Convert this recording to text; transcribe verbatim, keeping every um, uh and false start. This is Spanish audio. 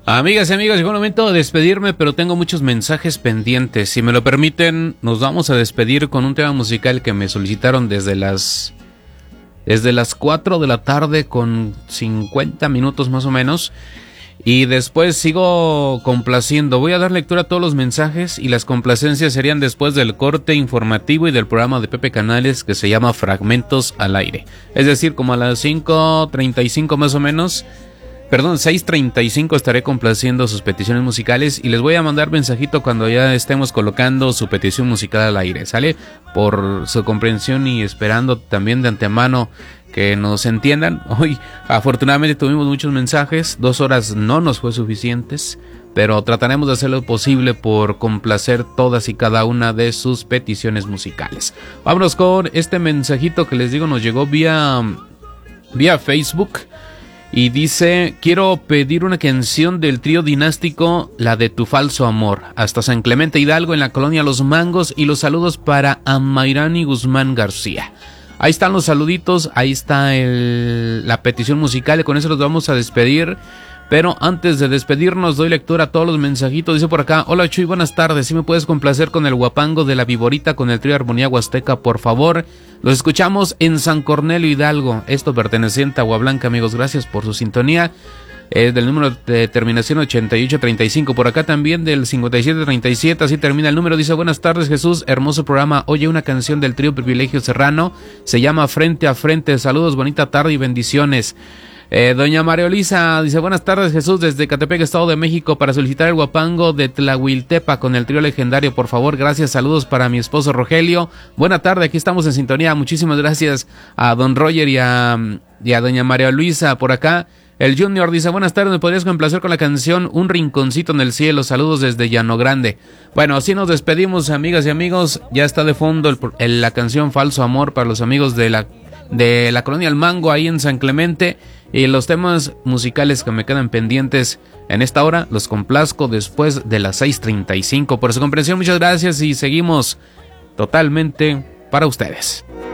Amigas y amigos, llegó el momento de despedirme, pero tengo muchos mensajes pendientes. Si me lo permiten, nos vamos a despedir con un tema musical que me solicitaron desde las desde las cuatro de la tarde con cincuenta minutos más o menos. Y después sigo complaciendo. Voy a dar lectura a todos los mensajes y las complacencias serían después del corte informativo y del programa de Pepe Canales que se llama Fragmentos al Aire. Es decir, como a las cinco treinta y cinco más o menos. Perdón, seis treinta y cinco estaré complaciendo sus peticiones musicales y les voy a mandar mensajito cuando ya estemos colocando su petición musical al aire, ¿sale? Por su comprensión y esperando también de antemano que nos entiendan. Hoy afortunadamente tuvimos muchos mensajes, dos horas no nos fue suficientes, pero trataremos de hacer lo posible por complacer todas y cada una de sus peticiones musicales. Vámonos con este mensajito que les digo nos llegó vía, vía Facebook. Y dice, quiero pedir una canción del trío dinástico, la de Tu Falso Amor, hasta San Clemente Hidalgo en la colonia Los Mangos, y los saludos para Amairani Guzmán García. Ahí están los saluditos, ahí está el, la petición musical y con eso los vamos a despedir. Pero antes de despedirnos doy lectura a todos los mensajitos. Dice por acá, hola Chuy, buenas tardes. Si me puedes complacer con el guapango de la Viborita con el trío Armonía Huasteca, por favor. Los escuchamos en San Cornelio Hidalgo. Esto perteneciente a Agua Blanca, amigos. Gracias por su sintonía. Es del número de terminación ochenta y ocho treinta y cinco. Por acá también del cincuenta y siete treinta y siete. Así termina el número. Dice, buenas tardes Jesús, hermoso programa. Oye, una canción del trío Privilegio Serrano. Se llama Frente a Frente. Saludos, bonita tarde y bendiciones. Eh, doña María Elisa dice, buenas tardes Jesús, desde Catepec, Estado de México, para solicitar el guapango de Tlahuiltepa con el trío legendario, por favor, gracias, saludos para mi esposo Rogelio. Buena tarde, aquí estamos en sintonía, muchísimas gracias a don Roger y a, y a doña María Luisa por acá. El Junior dice, buenas tardes, ¿me podrías complacer con la canción Un Rinconcito en el Cielo? Saludos desde Llano Grande. Bueno, así nos despedimos, amigas y amigos, ya está de fondo el, el, la canción Falso Amor para los amigos de la, de la colonia El Mango ahí en San Clemente. Y los temas musicales que me quedan pendientes en esta hora los complazco después de las seis treinta y cinco. Por su comprensión, muchas gracias y seguimos totalmente para ustedes.